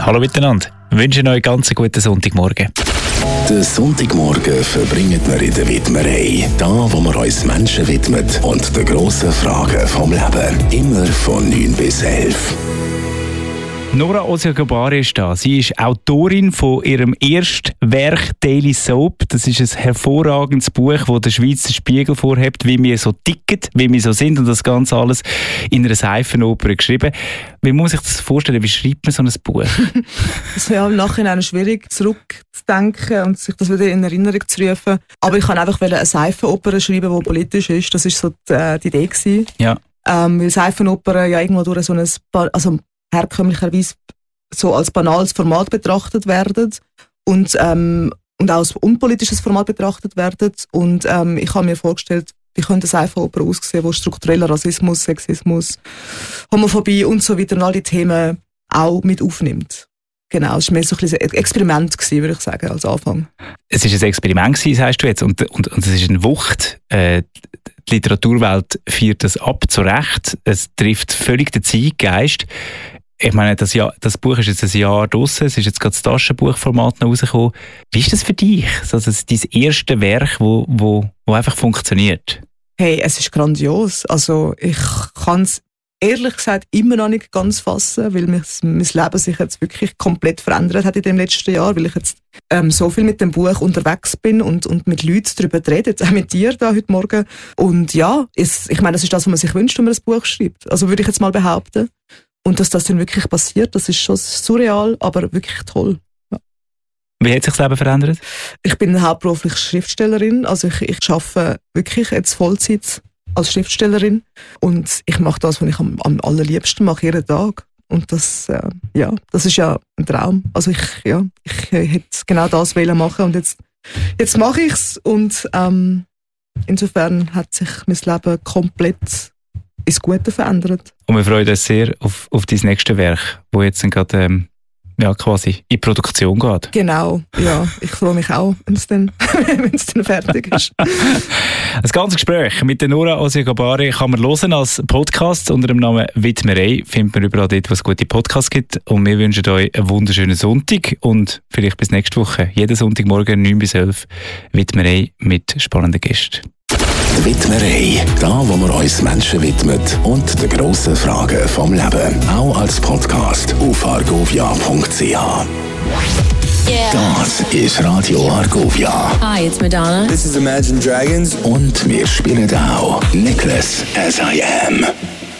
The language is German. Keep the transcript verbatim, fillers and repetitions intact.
Hallo miteinander. Ich wünsche euch einen ganz guten Sonntagmorgen. Den Sonntagmorgen verbringen wir in der Widmerei. Da, wo wir uns Menschen widmen und den grossen Fragen vom Leben. Immer von neun bis elf. Nora Osiagabari ist da. Sie ist Autorin von ihrem ersten Werk Daily Soap. Das ist ein hervorragendes Buch, das der Schweizer Spiegel vorhebt, wie wir so ticken, wie wir so sind, und das Ganze alles in einer Seifenoper geschrieben. Wie muss ich das vorstellen? Wie schreibt man so ein Buch? Es ist ja im Nachhinein schwierig, zurückzudenken und sich das wieder in Erinnerung zu rufen. Aber ich kann einfach eine Seifenoper schreiben, die politisch ist. Das war so die, äh, die Idee gewesen. Ja. Ähm, weil Seifenopern ja irgendwo durch so ein, also herkömmlicherweise so als banales Format betrachtet werden und, ähm, und auch als unpolitisches Format betrachtet werden. Und ähm, ich habe mir vorgestellt, wie könnte eine Seifenoper aussehen, wo struktureller Rassismus, Sexismus, Homophobie und so weiter und all die Themen auch mit aufnimmt. Genau, es war mehr so ein bisschen ein Experiment gewesen, würde ich sagen, als Anfang. Es war ein Experiment gewesen, sagst du jetzt, und, und, und es ist eine Wucht. Äh, die Literaturwelt feiert das ab, zu Recht. Es trifft völlig den Zeitgeist. Ich meine, das, Jahr, das Buch ist jetzt ein Jahr draussen, es ist jetzt gerade das Taschenbuchformat noch rausgekommen. Wie ist das für dich? Also das, dein erste Werk, wo, wo, wo einfach funktioniert? Hey, es ist grandios. Also ich kann es ehrlich gesagt immer noch nicht ganz fassen, weil mein, mein Leben sich jetzt wirklich komplett verändert hat in dem letzten Jahr, weil ich jetzt ähm, so viel mit dem Buch unterwegs bin und, und mit Leuten darüber rede, jetzt auch mit dir da heute Morgen. Und ja, es, ich meine, das ist das, was man sich wünscht, wenn man ein Buch schreibt. Also würde ich jetzt mal behaupten. Und dass das dann wirklich passiert, das ist schon surreal, aber wirklich toll. Ja. Wie hat sich das Leben verändert? Ich bin hauptberuflich Schriftstellerin, also ich, ich arbeite wirklich jetzt Vollzeit als Schriftstellerin und ich mache das, was ich am, am allerliebsten mache, jeden Tag. Und das, äh, ja, das ist ja ein Traum. Also ich, ja, ich äh, hätte genau das wollen machen und jetzt, jetzt mache ich es. Und ähm, insofern hat sich mein Leben komplett ins Gute verändert. Und wir freuen uns sehr auf, auf dein nächstes Werk, das jetzt gerade ähm, ja, quasi in Produktion geht. Genau, ja. Ich freue mich auch, wenn es dann, dann fertig ist. Das ganze Gespräch mit der Nora Osiagabari kann man hören als Podcast unter dem Namen Widmerei. Findet man überall dort, wo es gute Podcasts gibt. Und wir wünschen euch einen wunderschönen Sonntag und vielleicht bis nächste Woche. Jeden Sonntagmorgen neun bis elf Widmerei mit spannenden Gästen. Widmerei, da wo wir uns Menschen widmen und den grossen Fragen vom Leben. Auch als Podcast auf argovia punkt c h. Yeah. Das ist Radio Argovia. Hi, it's Madonna. This is Imagine Dragons. Und wir spielen auch Nicholas as I Am.